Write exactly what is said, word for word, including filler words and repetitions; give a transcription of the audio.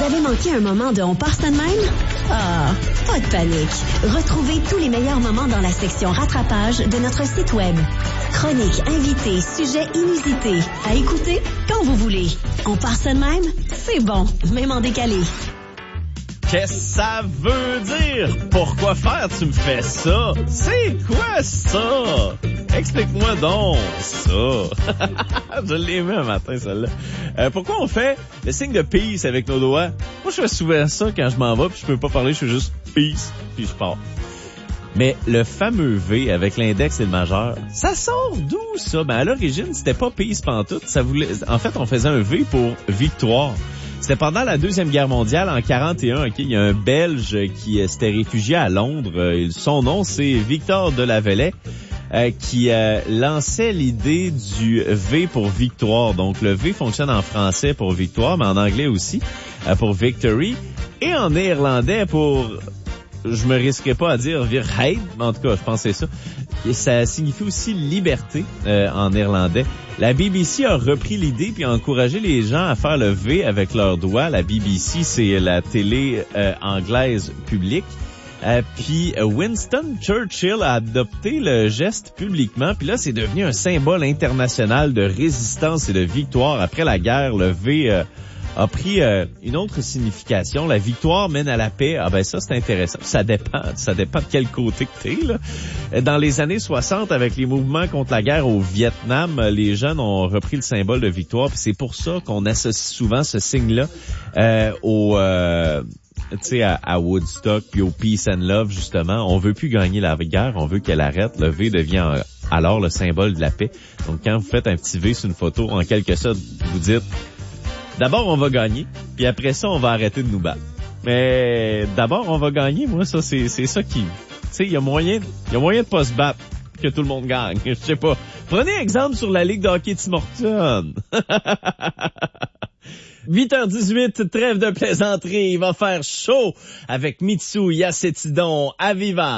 avez manqué un moment de On part ça de même? Ah, pas de panique. Retrouvez tous les meilleurs moments dans la section rattrapage de notre site web. Chroniques, invités, sujets inusités. À écouter quand vous voulez. On part ça de même? C'est bon, même en décalé. Qu'est-ce que ça veut dire? Pourquoi faire tu me fais ça? C'est quoi ça? Explique-moi donc ça. Je l'ai aimé un matin, celle-là. Euh, pourquoi on fait le signe de peace avec nos doigts? Moi, je fais souvent ça quand je m'en vais, puis je peux pas parler, je fais juste peace, puis je pars. Mais le fameux V avec l'index et le majeur, ça sort d'où ça? Ben à l'origine, c'était pas peace pantoute. Ça voulait, en fait, on faisait un V pour victoire. C'était pendant la Deuxième Guerre mondiale, en quarante et un, ok, il y a un Belge qui euh, s'était réfugié à Londres. Euh, son nom, c'est Victor de la Vallee, euh, qui euh, lançait l'idée du V pour victoire. Donc, le V fonctionne en français pour victoire, mais en anglais aussi, euh, pour victory, et en néerlandais pour... Je me risquerais pas à dire Vrijheid, mais en tout cas, je pensais ça. Et ça signifie aussi liberté euh, en néerlandais. La B B C a repris l'idée puis a encouragé les gens à faire le V avec leurs doigts. La B B C, c'est la télé euh, anglaise publique. Euh, puis Winston Churchill a adopté le geste publiquement. Puis là, c'est devenu un symbole international de résistance et de victoire. Après la guerre, le V... Euh, a pris euh, une autre signification. La victoire mène à la paix. Ah ben ça, c'est intéressant. Ça dépend, ça dépend de quel côté que t'es, là. Dans les années soixante, avec les mouvements contre la guerre au Vietnam, les jeunes ont repris le symbole de victoire. Puis c'est pour ça qu'on associe souvent ce signe-là euh, au... Euh, tu sais, à, à Woodstock puis au Peace and Love, justement. On veut plus gagner la guerre, on veut qu'elle arrête. Le V devient euh, alors le symbole de la paix. Donc quand vous faites un petit V sur une photo, en quelque sorte, vous dites... D'abord, on va gagner, puis après ça, on va arrêter de nous battre. Mais d'abord, on va gagner. Moi, ça, c'est, c'est ça qui... Tu sais, il y a moyen, il y a moyen de pas se battre, que tout le monde gagne. Je sais pas. Prenez exemple sur la Ligue de hockey Tim Hortons. huit heures dix-huit, trêve de plaisanterie. Il va faire chaud avec Mitsou, Yacétidon, Aviva.